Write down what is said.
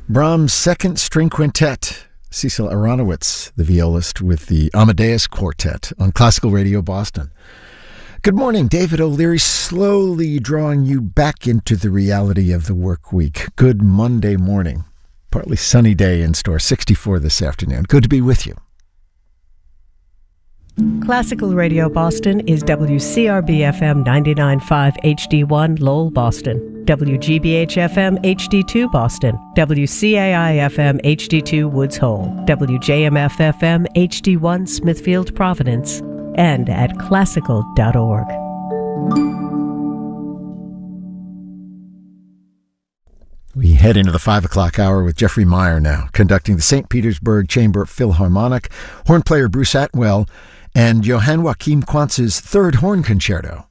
Brahms' Second String Quintet. Cecil Aronowitz, the violist, with the Amadeus Quartet on Classical Radio Boston. Good morning, David O'Leary, slowly drawing you back into the reality of the work week. Good Monday morning. Partly sunny day in store, 64 this afternoon. Good to be with you. Classical Radio Boston is WCRB-FM 99.5 HD1 Lowell, Boston, WGBH-FM HD2 Boston, WCAI-FM HD2 Woods Hole, WJMF-FM HD1 Smithfield, Providence, and at classical.org. We head into the 5 o'clock hour with Jeffrey Meyer now, conducting the St. Petersburg Chamber Philharmonic, horn player Bruce Atwell, and Johann Joachim Quantz's Third Horn Concerto.